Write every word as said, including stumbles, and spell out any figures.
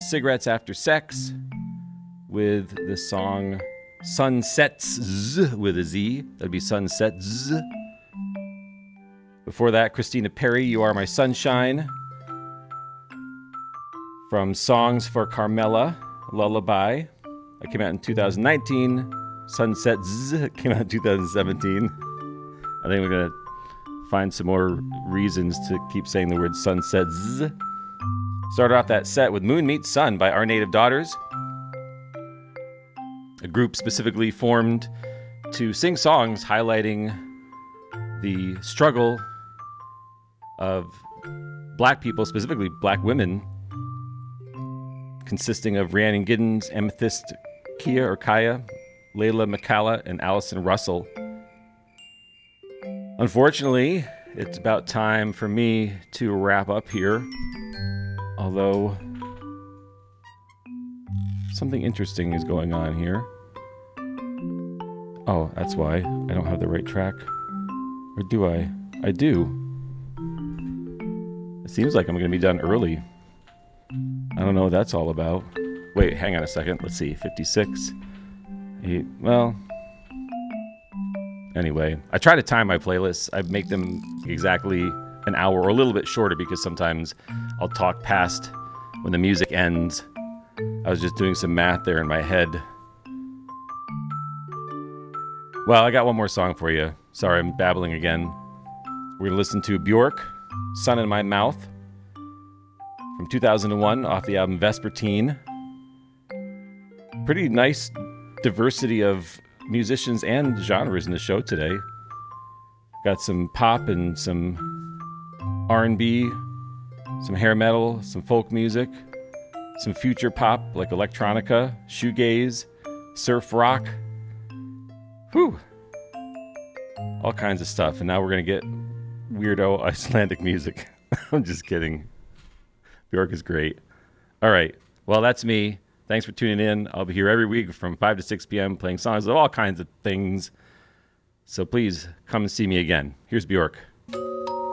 Cigarettes After Sex with the song Sunsets with a Z. That'd be Sunsets. Before that, Christina Perri, You Are My Sunshine. From Songs for Carmela, Lullaby. That came out in two thousand nineteen. Sunsets came out in two thousand seventeen. I think we're going to find some more reasons to keep saying the word sunsets. Started off that set with Moon Meets Sun by Our Native Daughters, a group specifically formed to sing songs highlighting the struggle of black people, specifically black women, consisting of Rhiannon Giddens, Amethyst Kia or Kaya, Layla McCalla, and Allison Russell. Unfortunately, it's about time for me to wrap up here. Although, something interesting is going on here. Oh, that's why. I don't have the right track. Or do I? I do. It seems like I'm going to be done early. I don't know what that's all about. Wait, hang on a second. Let's see. fifty-six. Eight. Well, anyway. I try to time my playlists. I make them exactly an hour or a little bit shorter because sometimes I'll talk past when the music ends. I was just doing some math there in my head. Well, I got one more song for you. Sorry, I'm babbling again. We're going to listen to Bjork, Sun in My Mouth, from two thousand one off the album Vespertine. Pretty nice diversity of musicians and genres in the show today. Got some pop and some R and B, some hair metal, some folk music, some future pop like electronica, shoegaze, surf rock. Whew. All kinds of stuff. And now we're going to get weirdo Icelandic music. I'm just kidding. Bjork is great. All right. Well, that's me. Thanks for tuning in. I'll be here every week from five to six p.m. playing songs of all kinds of things. So please come and see me again. Here's Bjork.